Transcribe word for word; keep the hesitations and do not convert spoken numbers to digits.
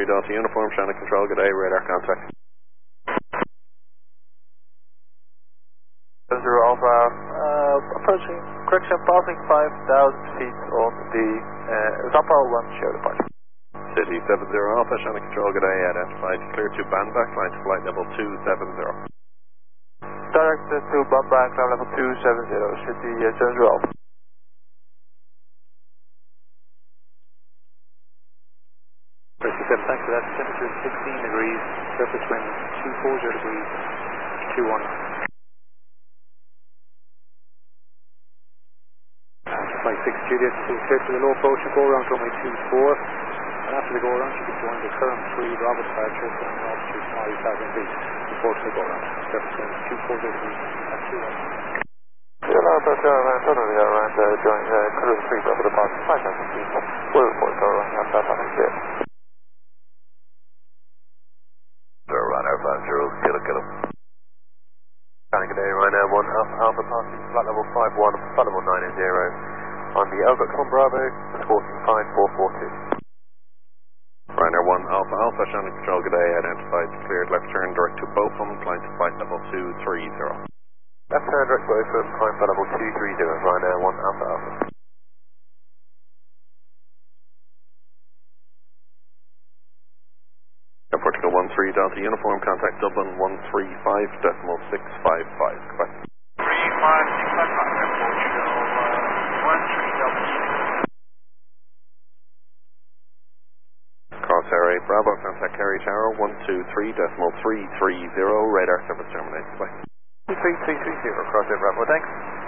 three Delta Uniform, Shannon Control, good day, radar contact. Zero Alpha, uh, approaching, correction, passing five thousand feet on the uh, Zappa one shared departure. City seven zero Alpha, Shannon Control, good day, identified, clear to Bandback, line to flight level two seven zero. Direct uh, to Bandback, climb level two seven zero, City uh, seven zero Alpha. thirty-seven, thanks for that, temperature is sixteen degrees, surface wind two forty degrees, two one. Flight six Juliet, so clear to the low approach, you go around runway two four, and after the go around you can join the current three Bravo departure from altitude five thousand feet before the go around. Surface wind two forty degrees at two one. Yeah, no, but uh, around, totally around, uh, join uh, crew three Bravo departure five thousand feet, we'll report go around, have that happening here. Sir, Ryanair five zero, get him, get him. Shannon, good day, Ryanair one Alpha, Alpha passing flight level five one, flight level nine zero. On the L dot com Bravo, reporting five four four two. Ryanair one Alpha Alpha, Shannon Control, good day, identified, cleared left turn direct to Beaufort, line to flight level two three zero. Left turn direct to Beaufort, climb flight level two three zero, Ryanair one Alpha Alpha. Airport to one three Delta Uniform, contact Dublin one three five decimal six five five, goodbye. three five six five five, Airport to one three Delta. Crosshair eight Bravo, contact Kerry Tower one two three decimal three three zero, radar service terminated, goodbye. two three three three zero, Crosshair Bravo, thanks.